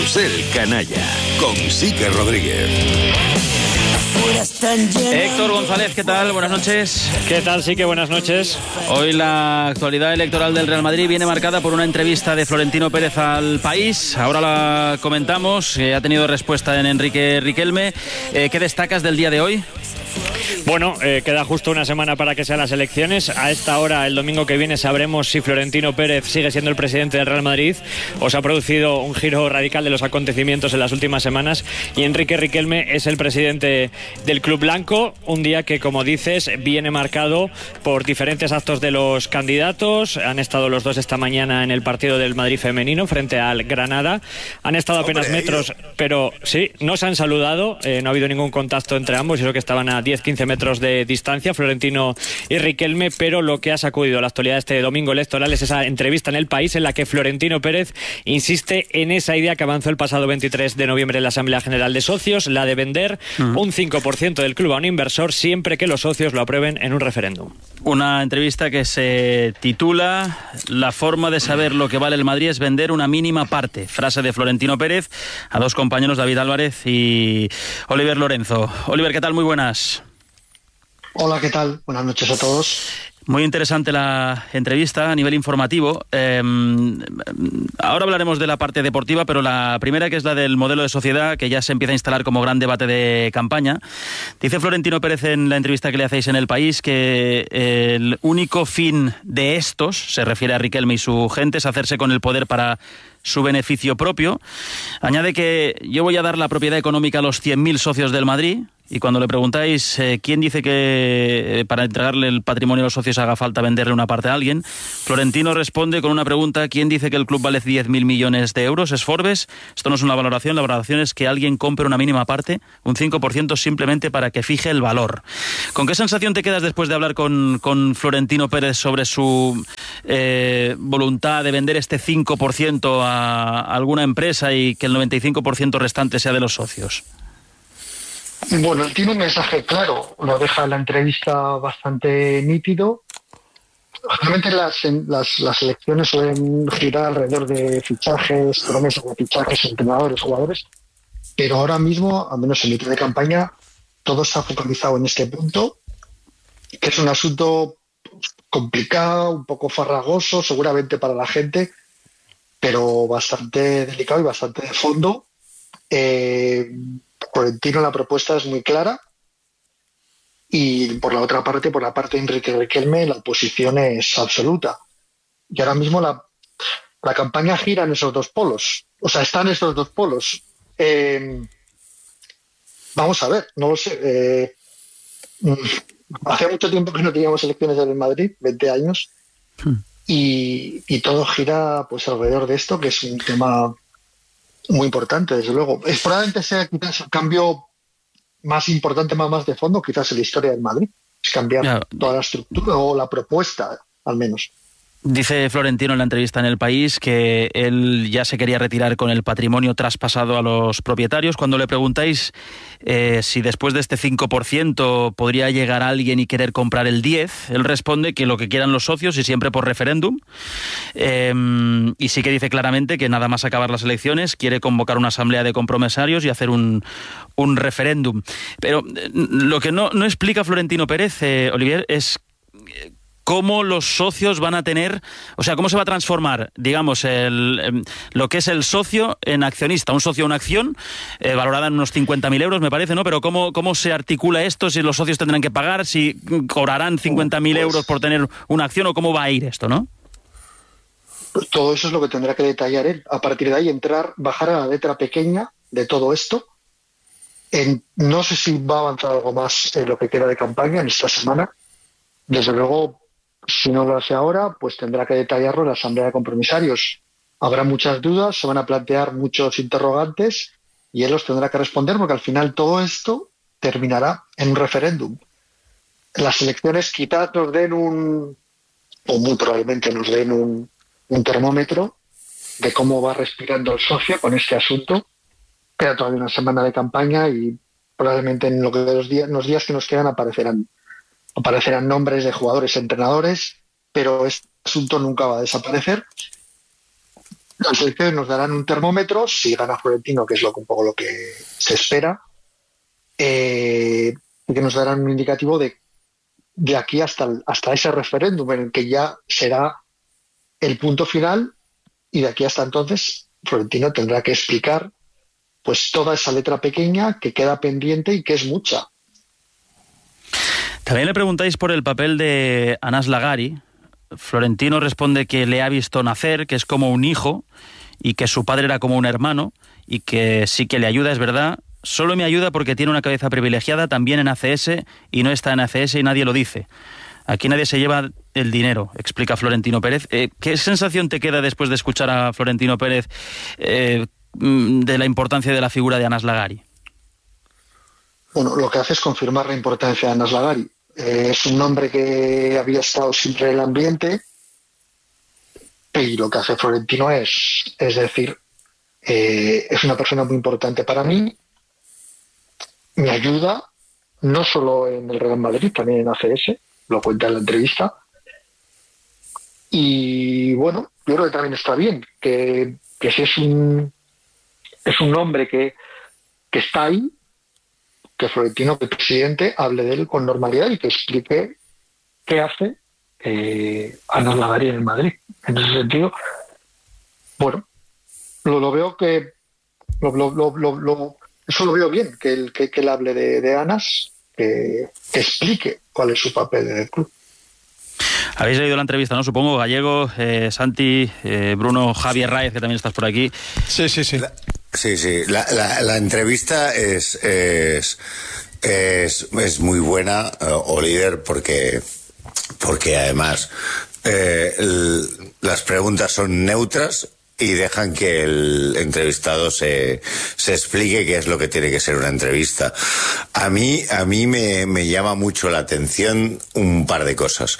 Ser canalla con Sique Rodríguez. Héctor González, ¿qué tal? Buenas noches. ¿Qué tal, Sique? Buenas noches. Hoy la actualidad electoral del Real Madrid viene marcada por una entrevista de Florentino Pérez al País. Ahora la comentamos. Ha tenido respuesta en Enrique Riquelme. ¿Qué destacas del día de hoy? Bueno, queda justo una semana para que sean las elecciones. A esta hora, el domingo que viene, sabremos si Florentino Pérez sigue siendo el presidente del Real Madrid o se ha producido un giro radical de los acontecimientos en las últimas semanas y Enrique Riquelme es el presidente del Club Blanco. Un día que, como dices, viene marcado por diferentes actos de los candidatos. Han estado los dos esta mañana en el partido del Madrid femenino frente al Granada. Han estado apenas metros, pero sí, no se han saludado. No ha habido ningún contacto entre ambos. Y eso que estaban a 10-15 metros de distancia, Florentino y Riquelme, pero lo que ha sacudido la actualidad este domingo electoral es esa entrevista en El País en la que Florentino Pérez insiste en esa idea que avanzó el pasado 23 de noviembre en la Asamblea General de Socios, la de vender un 5% del club a un inversor siempre que los socios lo aprueben en un referéndum. Una entrevista que se titula "La forma de saber lo que vale el Madrid es vender una mínima parte", frase de Florentino Pérez a dos compañeros, David Álvarez y Oliver Lorenzo. Oliver, ¿qué tal? Muy buenas. Hola, ¿qué tal? Buenas noches a todos. Muy interesante la entrevista a nivel informativo. Ahora hablaremos de la parte deportiva, pero la primera, que es la del modelo de sociedad, que ya se empieza a instalar como gran debate de campaña. Dice Florentino Pérez en la entrevista que le hacéis en El País que el único fin de estos, se refiere a Riquelme y su gente, es hacerse con el poder para su beneficio propio. Añade que yo voy a dar la propiedad económica a los 100.000 socios del Madrid. Y cuando le preguntáis quién dice que para entregarle el patrimonio a los socios haga falta venderle una parte a alguien, Florentino responde con una pregunta: ¿quién dice que el club vale 10.000 millones de euros? ¿Es Forbes? Esto no es una valoración, la valoración es que alguien compre una mínima parte, un 5% simplemente para que fije el valor. ¿Con qué sensación te quedas después de hablar con Florentino Pérez sobre su voluntad de vender este 5% a alguna empresa y que el 95% restante sea de los socios? Bueno, él tiene un mensaje claro, lo deja en la entrevista bastante nítido. Realmente las elecciones suelen girar alrededor de fichajes, promesas de fichajes, entrenadores, jugadores, pero ahora mismo, al menos en mitad de campaña, todo está focalizado en este punto, que es un asunto complicado, un poco farragoso, seguramente para la gente, pero bastante delicado y bastante de fondo. Florentino, la propuesta es muy clara y por la otra parte, por la parte de Enrique Riquelme, la oposición es absoluta. Y ahora mismo la campaña gira en esos dos polos. O sea, están esos dos polos. Vamos a ver, no lo sé. Hace mucho tiempo que no teníamos elecciones en el Madrid, 20 años, y todo gira pues alrededor de esto, que es un tema muy importante, desde luego. Probablemente sea quizás el cambio más importante, más de fondo, quizás en la historia del Madrid. Es cambiar toda la estructura o la propuesta, al menos. Dice Florentino en la entrevista en El País que él ya se quería retirar con el patrimonio traspasado a los propietarios. Cuando le preguntáis si después de este 5% podría llegar alguien y querer comprar el 10%, él responde que lo que quieran los socios y siempre por referéndum. Y sí que dice claramente que nada más acabar las elecciones quiere convocar una asamblea de compromisarios y hacer un referéndum. Pero lo que no explica Florentino Pérez, Olivier, es cómo los socios van a tener, o sea, cómo se va a transformar, digamos, lo que es el socio en accionista. Un socio, una acción, valorada en unos 50.000 euros, me parece, ¿no? Pero ¿cómo se articula esto? Si los socios tendrán que pagar, si cobrarán 50.000 euros por tener una acción, o cómo va a ir esto, ¿no? Pues todo eso es lo que tendrá que detallar él. A partir de ahí bajar a la letra pequeña de todo esto. No sé si va a avanzar algo más en lo que queda de campaña en esta semana. Desde luego, si no lo hace ahora, pues tendrá que detallarlo en la Asamblea de Compromisarios. Habrá muchas dudas, se van a plantear muchos interrogantes y él los tendrá que responder, porque al final todo esto terminará en un referéndum. Las elecciones quizás nos den o muy probablemente nos den un termómetro de cómo va respirando el socio con este asunto. Queda todavía una semana de campaña y probablemente en los días que nos quedan aparecerán nombres de jugadores, entrenadores, pero este asunto nunca va a desaparecer. Las elecciones nos darán un termómetro, si gana Florentino, que es un poco lo que se espera, que nos darán un indicativo de aquí hasta ese referéndum, en el que ya será el punto final, y de aquí hasta entonces Florentino tendrá que explicar pues toda esa letra pequeña que queda pendiente y que es mucha. También le preguntáis por el papel de Anas Lagari. Florentino responde que le ha visto nacer, que es como un hijo y que su padre era como un hermano y que sí que le ayuda, es verdad. Solo me ayuda porque tiene una cabeza privilegiada también en ACS y no está en ACS y nadie lo dice. Aquí nadie se lleva el dinero, explica Florentino Pérez. ¿Qué sensación te queda después de escuchar a Florentino Pérez de la importancia de la figura de Anas Lagari? Bueno, lo que hace es confirmar la importancia de Anas Lagari. Es un nombre que había estado siempre en el ambiente, y lo que hace Florentino es decir, es una persona muy importante para mí, me ayuda, no solo en el Real Madrid, también en ACS, lo cuenta en la entrevista. Y bueno, yo creo que también está bien, que si es un hombre que está ahí, que Florentino, que el presidente, hable de él con normalidad y que explique qué hace Anas Lagari en el Madrid. En ese sentido, bueno, lo veo que eso lo veo bien, que él hable de Anas, que explique cuál es su papel en el club. Habéis leído la entrevista, ¿no? Supongo, Gallego, Santi, Bruno, Javier Raez, que también estás por aquí. Sí. Sí. La entrevista es muy buena, Oliver, porque además las preguntas son neutras y dejan que el entrevistado se explique qué es lo que tiene que ser una entrevista. A mí me llama mucho la atención un par de cosas.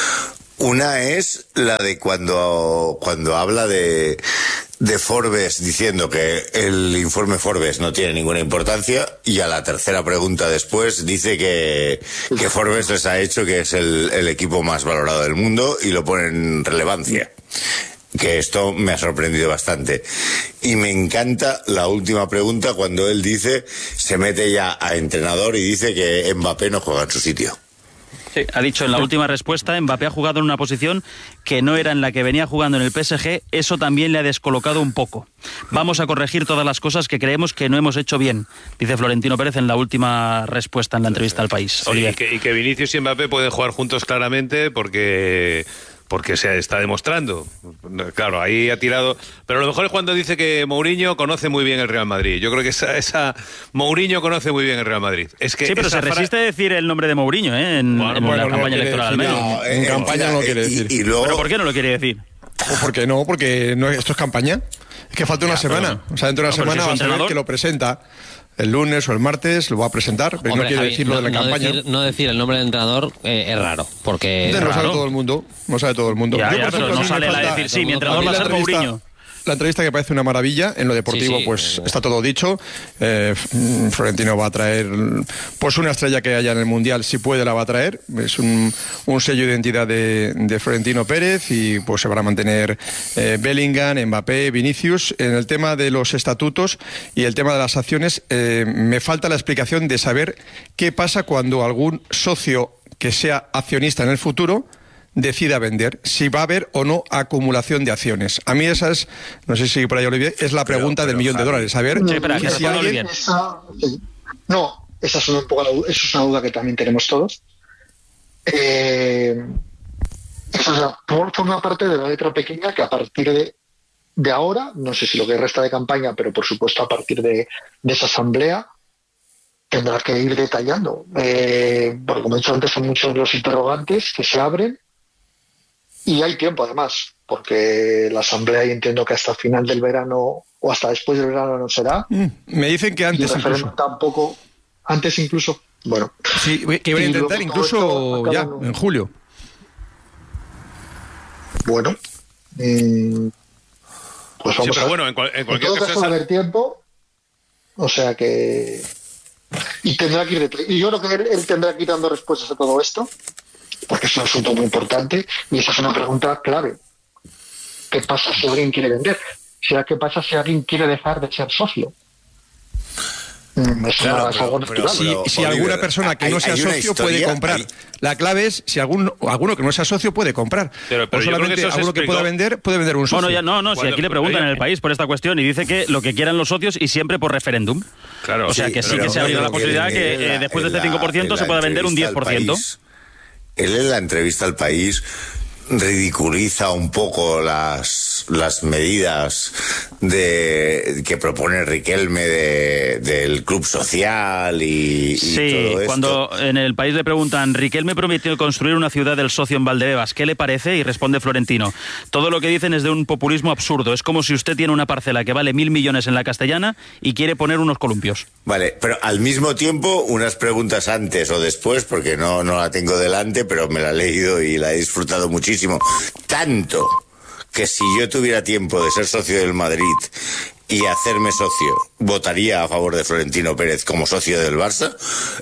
Una es la de cuando habla de Forbes, diciendo que el informe Forbes no tiene ninguna importancia, y a la tercera pregunta después dice que Forbes les ha hecho que es el equipo más valorado del mundo y lo pone en relevancia. Que esto me ha sorprendido bastante. Y me encanta la última pregunta cuando él se mete ya a entrenador y dice que Mbappé no juega en su sitio. Sí, ha dicho en la última respuesta, Mbappé ha jugado en una posición que no era en la que venía jugando en el PSG, eso también le ha descolocado un poco. Vamos a corregir todas las cosas que creemos que no hemos hecho bien, dice Florentino Pérez en la última respuesta en la entrevista al País. Sí, y que Vinicius y Mbappé pueden jugar juntos claramente porque se está demostrando. Claro, ahí ha tirado. Pero lo mejor es cuando dice que Mourinho conoce muy bien el Real Madrid. Yo creo que esa Mourinho conoce muy bien el Real Madrid. Es que sí, pero se resiste a decir el nombre de Mourinho, en la campaña electoral al menos. No, en campaña no lo quiere decir. Y luego... ¿Pero por qué no lo quiere decir? ¿Por qué no? Porque esto es campaña. Es que falta una semana. O sea, dentro de una semana va a saber que lo presenta. El lunes o el martes lo va a presentar, pero no quiere decir lo de la campaña. No decir el nombre del entrenador es raro, porque... No sabe todo el mundo. Ya, pero no sale a decir, sí, mi entrenador va a ser Mourinho. La entrevista que parece una maravilla, en lo deportivo está todo dicho. Florentino va a traer pues una estrella que haya en el Mundial, si puede la va a traer. Es un sello de identidad de Florentino Pérez, y pues se van a mantener Bellingham, Mbappé, Vinicius. En el tema de los estatutos y el tema de las acciones, me falta la explicación de saber qué pasa cuando algún socio que sea accionista en el futuro decida vender, si va a haber o no acumulación de acciones. A mí esa es, no sé si por ahí Olivier, es la pregunta del millón de dólares. A ver, si alguien... Esa es una duda que también tenemos todos. Esa forma parte de la letra pequeña que a partir de ahora, no sé si lo que resta de campaña, pero por supuesto a partir de esa asamblea, tendrá que ir detallando. Porque como he dicho antes, son muchos los interrogantes que se abren. Y hay tiempo, además, porque la asamblea, y entiendo que hasta el final del verano o hasta después del verano no será. Me dicen que antes incluso. Tampoco, antes incluso. Bueno. Sí, que iban a intentar incluso ya, en julio. Bueno. Pues vamos pero bueno, en cualquier caso va a haber tiempo. O sea que... Y tendrá que ir y yo creo que él tendrá que ir dando respuestas a todo esto, porque es un asunto muy importante y esa es una pregunta clave. ¿Qué pasa si alguien quiere vender? será qué pasa si alguien quiere dejar de ser socio. Es algo natural. Si alguna persona que no sea socio puede comprar. La clave es si alguno que no sea socio puede comprar. Pero solamente alguno que pueda vender un socio. Bueno, si aquí le preguntan en el país por esta cuestión y dice que lo que quieran los socios y siempre por referéndum. Claro, o sea que sí que se ha abrido la posibilidad que después de este 5% se pueda vender un 10%. Él en la entrevista al País ridiculiza un poco las medidas que propone Riquelme del club social y todo esto. Cuando en el País le preguntan, Riquelme prometió construir una ciudad del socio en Valdebebas, ¿qué le parece? Y responde Florentino, todo lo que dicen es de un populismo absurdo, es como si usted tiene una parcela que vale 1.000 millones en la Castellana y quiere poner unos columpios. Vale, pero al mismo tiempo, unas preguntas antes o después, porque no la tengo delante, pero me la he leído y la he disfrutado muchísimo. Tanto que si yo tuviera tiempo de ser socio del Madrid y hacerme socio, votaría a favor de Florentino Pérez como socio del Barça,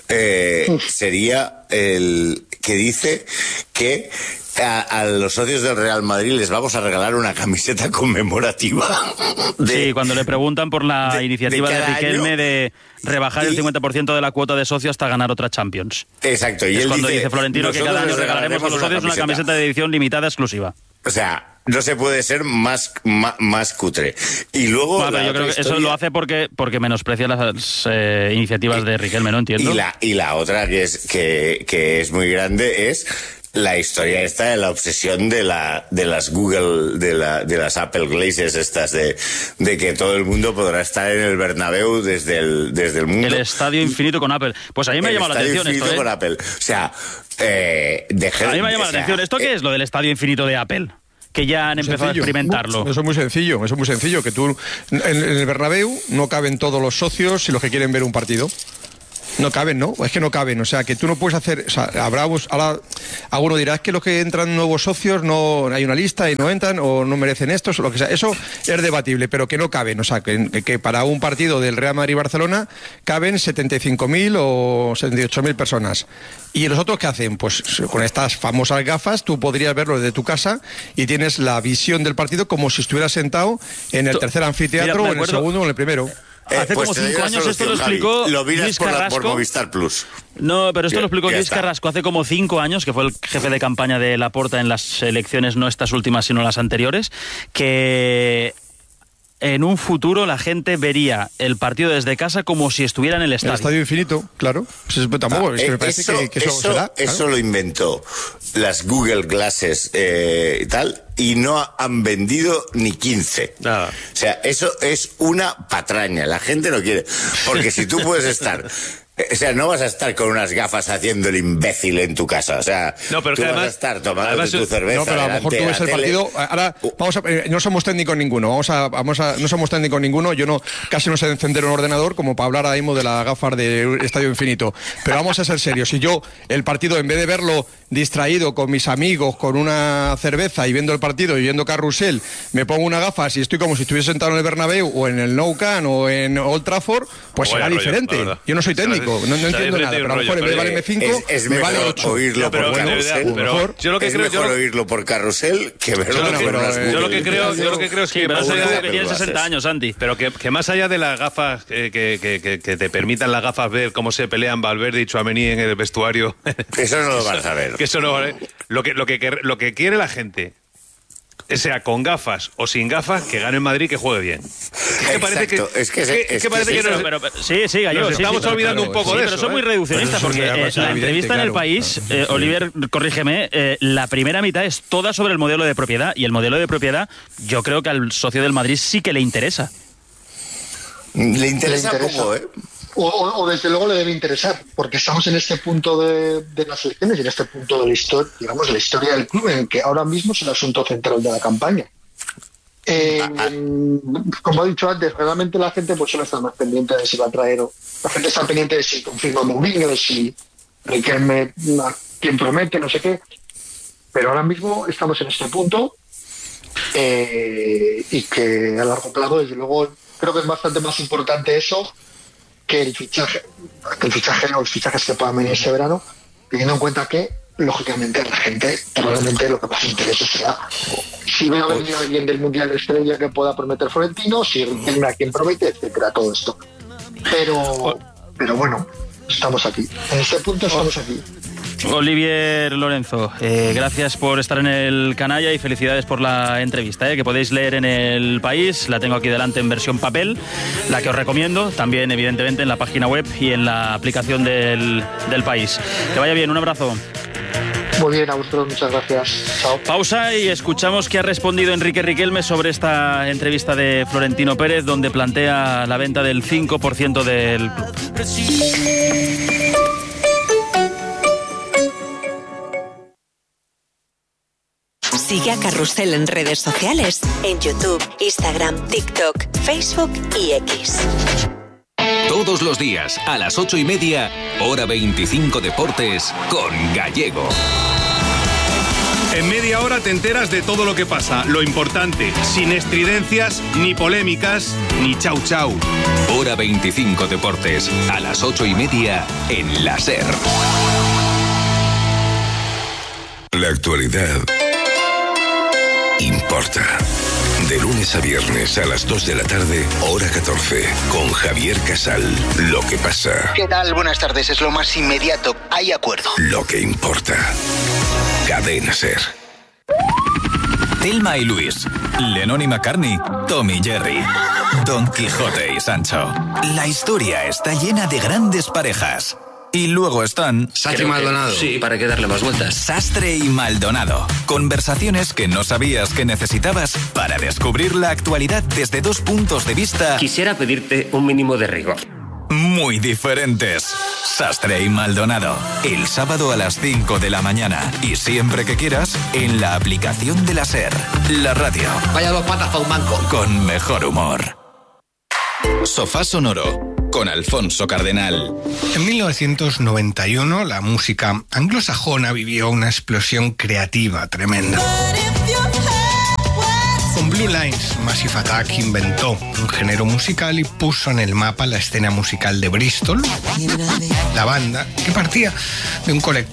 sería el que dice que a los socios del Real Madrid les vamos a regalar una camiseta conmemorativa. Sí, cuando le preguntan por la iniciativa de Riquelme de rebajar el 50% de la cuota de socio hasta ganar otra Champions. Exacto. Y es él cuando dice Florentino que cada año regalaremos a los socios una camiseta de edición limitada exclusiva. O sea, no se puede ser más cutre. Y luego yo creo que eso lo hace porque menosprecia las iniciativas de Riquelme, no entiendo. Y la otra que es muy grande es la historia esta de la obsesión de las Google, de las Apple Glasses estas de que todo el mundo podrá estar en el Bernabéu desde el mundo. El estadio infinito con Apple. Pues a mí me ha llamado la atención esto, con Apple. O sea, a mí me ha llamado la atención. ¿Esto qué es lo del estadio infinito de Apple? Que ya han empezado a experimentarlo. Eso es muy sencillo, que tú en el Bernabéu no caben todos los socios y los que quieren ver un partido. No caben, ¿no? Es que no caben, o sea, que tú no puedes hacer, o sea, ahora alguno dirá, es que los que entran nuevos socios no hay una lista y no entran o no merecen estos o lo que sea, eso es debatible, pero que no caben, o sea, que para un partido del Real Madrid-Barcelona caben 75.000 o 78.000 personas. ¿Y los otros qué hacen? Pues con estas famosas gafas tú podrías verlo desde tu casa y tienes la visión del partido como si estuvieras sentado en el tercer anfiteatro o en el segundo o en el primero. Hace como 5 años esto lo explicó Luis Carrasco. Por Movistar Plus. No, pero esto lo explicó Luis Carrasco hace como 5 años, que fue el jefe de campaña de Laporta en las elecciones, no estas últimas, sino las anteriores, que en un futuro la gente vería el partido desde casa como si estuviera en el estadio. El estadio infinito, claro. Pues tampoco, es que me parece que eso se da. Claro. Eso lo inventó las Google Glasses y tal, y no han vendido ni 15. Nada. O sea, eso es una patraña. La gente no quiere. Porque si tú puedes estar... O sea, no vas a estar con unas gafas haciendo el imbécil en tu casa. O sea, no, pero tú además, vas a estar tomando tu cerveza. No, pero a lo mejor tú ves el partido. Ahora, no somos técnicos ninguno. No somos técnicos ninguno. Yo casi no sé encender un ordenador como para hablar ahora mismo de las gafas de Estadio Infinito. Pero vamos a ser serios. Si yo el partido, en vez de verlo distraído con mis amigos, con una cerveza y viendo el partido y viendo carrusel, me pongo unas gafas y estoy como si estuviese sentado en el Bernabéu o en el Nou Camp o en Old Trafford, pues será diferente. Yo no soy técnico. No entiendo nada, pero a lo mejor en vez de valerme 5, me vale 8. Oírlo por carrusel. Yo lo que creo mejor oírlo por carrusel que verlo por unas Google. Yo lo que creo es que más allá de que tienes 60 años, Santi. Pero que más allá de las gafas que te permitan las gafas ver cómo se pelean Valverde y Tchouaméni en el vestuario. Eso no lo vas a ver. Que eso no vale. Lo que quiere la gente, sea con gafas o sin gafas, que gane el Madrid, que juegue bien. Sí, Gallo, nos estamos olvidando un poco de eso. Pero son muy reduccionistas, porque la entrevista en El País, Oliver, corrígeme, la primera mitad es toda sobre el modelo de propiedad, y el modelo de propiedad yo creo que al socio del Madrid sí que le interesa. Le interesa poco, ¿eh? O desde luego le debe interesar, porque estamos en este punto de las elecciones y en este punto de la historia, digamos, de la historia del club, en el que ahora mismo es el asunto central de la campaña. Como he dicho antes, realmente la gente pues suele estar más pendiente de si va a traer, o la gente está pendiente de si confirma Mourinho, de si Riquelme, quien promete, no sé qué, pero ahora mismo estamos en este punto y que a largo plazo, desde luego, creo que es bastante más importante eso que el fichaje o los fichajes que puedan venir este verano, teniendo en cuenta que lógicamente a la gente probablemente lo que más interese sea si va a venir alguien del Mundial de Estrella que pueda prometer Florentino, si Riquelme a quien promete, etcétera, todo esto. Pero bueno, estamos aquí. En este punto estamos aquí. Olivier Lorenzo, gracias por estar en el Canalla y felicidades por la entrevista, que podéis leer en El País. La tengo aquí delante en versión papel, la que os recomiendo, también evidentemente en la página web y en la aplicación del País. Que vaya bien, un abrazo. Muy bien, a vosotros, muchas gracias. Chao. Pausa y escuchamos qué ha respondido Enrique Riquelme sobre esta entrevista de Florentino Pérez, donde plantea la venta del 5% del club. Sigue a Carrusel en redes sociales, en YouTube, Instagram, TikTok, Facebook y X. Todos los días, a las 8:30, Hora 25 Deportes, con Gallego. En media hora te enteras de todo lo que pasa, lo importante, sin estridencias, ni polémicas, ni chau chau. Hora 25 Deportes, a las 8:30, en la SER. La actualidad importa. De lunes a viernes a las 2 de la tarde, hora 14, con Javier Casal. Lo que pasa. ¿Qué tal? Buenas tardes. Es lo más inmediato. Hay acuerdo. Lo que importa. Cadena SER. Thelma y Luis, Lennon y McCartney, Tom y Jerry, Don Quijote y Sancho. La historia está llena de grandes parejas. Y luego están... Sastre y Maldonado. Sí, ¿para qué darle más vueltas? Sastre y Maldonado. Conversaciones que no sabías que necesitabas para descubrir la actualidad desde dos puntos de vista... Quisiera pedirte un mínimo de rigor. Muy diferentes. Sastre y Maldonado. El sábado a las 5 de la mañana. Y siempre que quieras, en la aplicación de la SER. La radio. Vaya dos patas para un banco. Con mejor humor. Sofá Sonoro. Con Alfonso Cardenal. En 1991, la música anglosajona vivió una explosión creativa tremenda. Con Blue Lines, Massive Attack inventó un género musical y puso en el mapa la escena musical de Bristol. La banda, que partía de un colectivo